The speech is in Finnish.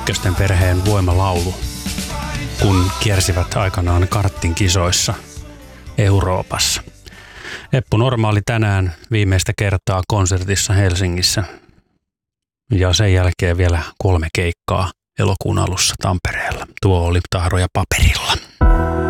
Ykkösten perheen voimalaulu, kun kiersivät aikanaan karttin kisoissa Euroopassa. Eppu Normaali tänään viimeistä kertaa konsertissa Helsingissä ja sen jälkeen vielä 3 keikkaa elokuun alussa Tampereella. Tuo oli tahroja paperilla.